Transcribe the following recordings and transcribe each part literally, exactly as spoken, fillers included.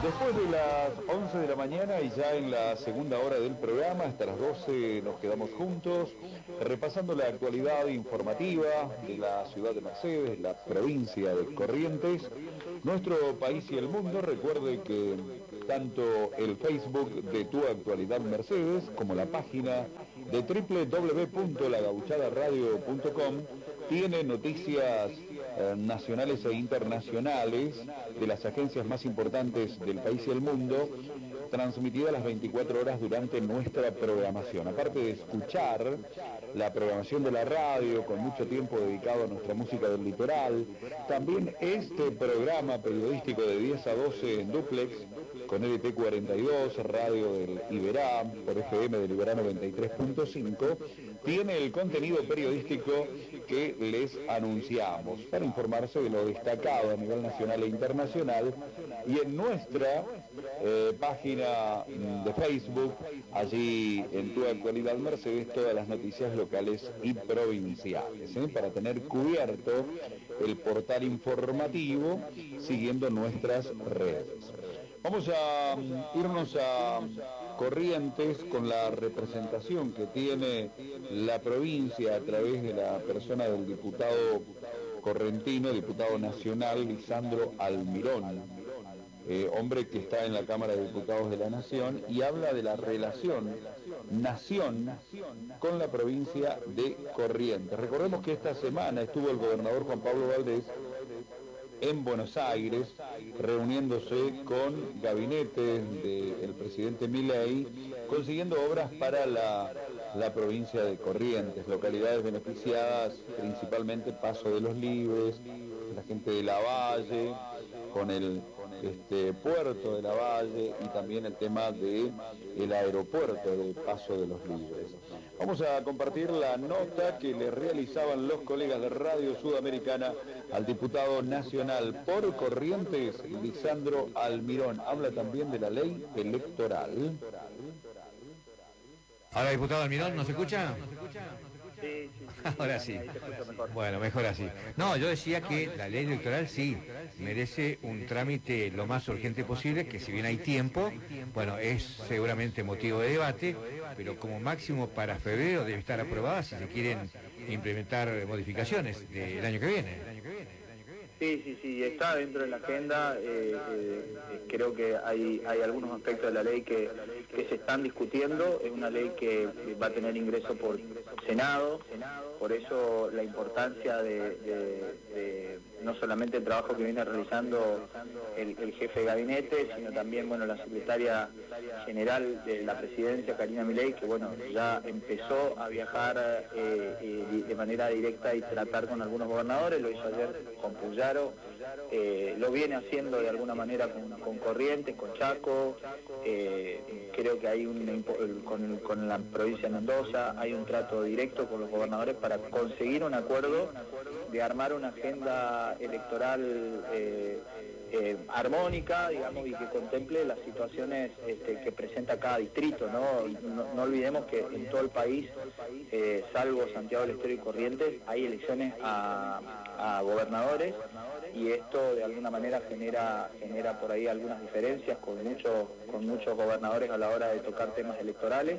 Después de las once de la mañana y ya en la segunda hora del programa, hasta las doce nos quedamos juntos, repasando la actualidad informativa de la ciudad de Mercedes, la provincia de Corrientes, nuestro país y el mundo. Recuerde que tanto el Facebook de Tu Actualidad Mercedes como la página de doble u doble u doble u punto la gauchada radio punto com tiene noticias eh, nacionales e internacionales de las agencias más importantes del país y el mundo, transmitidas las veinticuatro horas durante nuestra programación. Aparte de escuchar la programación de la radio, con mucho tiempo dedicado a nuestra música del litoral, también este programa periodístico de diez a doce en dúplex, con L T cuarenta y dos, radio del Iberá, por F M del Iberá noventa y tres punto cinco, tiene el contenido periodístico que les anunciamos para informarse de lo destacado a nivel nacional e internacional, y en nuestra eh, página de Facebook, allí en Tu Actualidad Mercedes, todas las noticias locales y provinciales, ¿eh? para tener cubierto el portal informativo siguiendo nuestras redes. Vamos a um, irnos a Corrientes con la representación que tiene la provincia a través de la persona del diputado correntino, diputado nacional, Lisandro Almirón, eh, hombre que está en la Cámara de Diputados de la Nación, y habla de la relación nación con la provincia de Corrientes. Recordemos que esta semana estuvo el gobernador Juan Pablo Valdés en Buenos Aires, reuniéndose con gabinetes del presidente Milei, consiguiendo obras para la, la provincia de Corrientes, localidades beneficiadas, principalmente Paso de los Libres, la gente de Lavalle, con el este, puerto de Lavalle, y también el tema del aeropuerto de Paso de los Libres. Vamos a compartir la nota que le realizaban los colegas de Radio Sudamericana al diputado nacional por Corrientes, Lisandro Almirón. Habla también de la ley electoral. Ahora, diputado Almirón, ¿nos escucha? Sí, sí, sí. Ahora sí. Ahí te escucho mejor. Bueno, mejor así. No, yo decía que la ley electoral sí merece un trámite lo más urgente posible, que si bien hay tiempo, bueno, es seguramente motivo de debate, pero como máximo para febrero debe estar aprobada si se quieren implementar modificaciones del año que viene. Sí, sí, sí, está dentro de la agenda. Eh, eh, creo que hay, hay algunos aspectos de la ley que, que se están discutiendo. Es una ley que va a tener ingreso por Senado, por eso la importancia de, de, de no solamente el trabajo que viene realizando el, el jefe de gabinete, sino también, bueno, la secretaria general de la presidencia, Karina Milei, que bueno, ya empezó a viajar eh, eh, de manera directa y tratar con algunos gobernadores. Lo hizo ayer con Puyaro, eh, lo viene haciendo de alguna manera con, con Corrientes, con Chaco, eh, creo que hay un, con, con la provincia de Mendoza, hay un trato directo con los gobernadores para conseguir un acuerdo de armar una agenda electoral eh, eh, armónica, digamos, y que contemple las situaciones este, que presenta cada distrito, ¿no? No, no olvidemos que en todo el país, eh, salvo Santiago del Estero y Corrientes, hay elecciones a, a gobernadores, y esto de alguna manera genera genera por ahí algunas diferencias con muchos con muchos gobernadores a la hora de tocar temas electorales,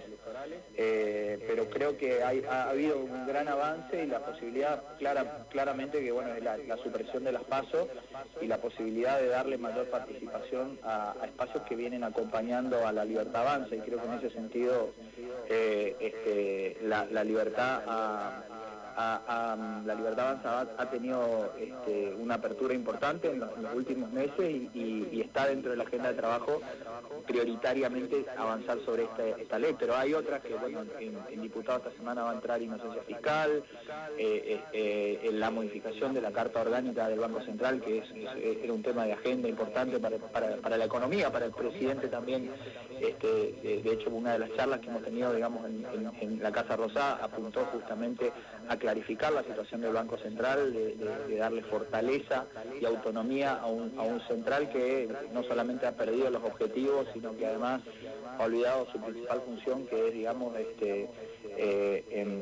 eh, pero creo que hay, ha habido un gran avance y la posibilidad clara claramente que bueno es la, la supresión de las PASO y la posibilidad de darle mayor participación a, a espacios que vienen acompañando a la Libertad Avanza, y creo que en ese sentido eh, este, la, la libertad a A, a, la Libertad Avanza ha, ha tenido este, una apertura importante en los, en los últimos meses y, y, y está dentro de la agenda de trabajo prioritariamente avanzar sobre esta, esta ley, pero hay otras que, bueno, en, en diputado esta semana va a entrar inocencia fiscal, eh, eh, eh, la modificación de la Carta Orgánica del Banco Central, que es, es, era un tema de agenda importante para, para, para la economía, para el presidente también. Este, de, de hecho, una de las charlas que hemos tenido, digamos, en, en, en la Casa Rosada apuntó justamente a clarificar la situación del Banco Central, de, de, de darle fortaleza y autonomía a un, a un central que no solamente ha perdido los objetivos, sino que además ha olvidado su principal función, que es, digamos, este, eh, en,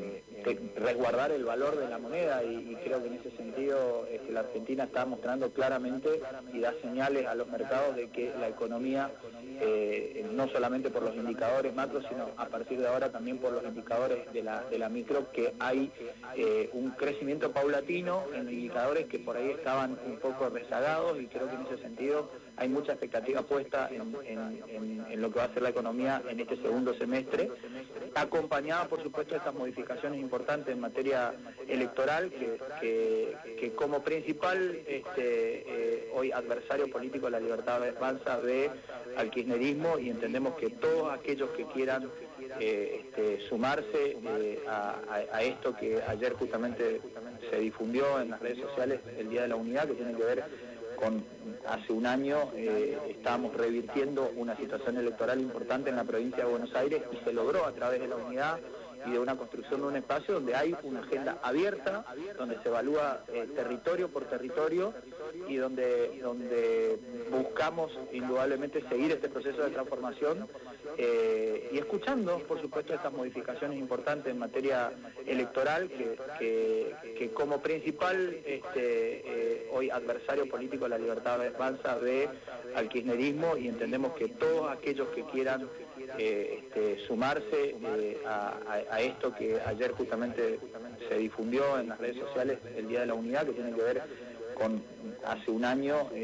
resguardar el valor de la moneda y, y creo que en ese sentido este, la Argentina está mostrando claramente y da señales a los mercados de que la economía, eh, no solamente por los indicadores macro, sino a partir de ahora también por los indicadores de la, de la micro, que hay eh, un crecimiento paulatino en indicadores que por ahí estaban un poco rezagados, y creo que en ese sentido hay mucha expectativa puesta en, en, en, en lo que va a ser la economía en este segundo semestre, acompañada por supuesto de estas modificaciones importantes en materia electoral, que, que, que como principal este, eh, hoy adversario político de la libertad de avanza ve al kirchnerismo, y entendemos que todos aquellos que quieran eh, este, sumarse eh, a, a, a esto que ayer justamente se difundió en las redes sociales, el Día de la Unidad, que tiene que ver con hace un año eh, estábamos revirtiendo una situación electoral importante en la provincia de Buenos Aires, y se logró a través de la unidad y de una construcción de un espacio donde hay una agenda abierta, donde se evalúa eh, territorio por territorio, y donde, donde buscamos indudablemente seguir este proceso de transformación eh, y escuchando, por supuesto, estas modificaciones importantes en materia electoral, que, que, que como principal este, eh, hoy adversario político de la libertad de avanza ve al kirchnerismo, y entendemos que todos aquellos que quieran eh, este, sumarse eh, a, a, a esto que ayer justamente se difundió en las redes sociales, el Día de la Unidad, que tiene que ver con hace un año